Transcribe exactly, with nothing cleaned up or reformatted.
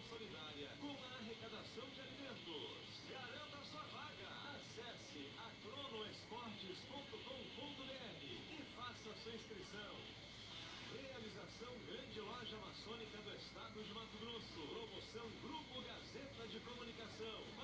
solidária com a arrecadação de alimentos. Garanta sua vaga. Acesse a cronoesportes ponto com ponto br e faça sua inscrição. Realização Grande Loja Maçônica do Estado de Mato Grosso. Promoção Grupo Gazeta de Comunicação.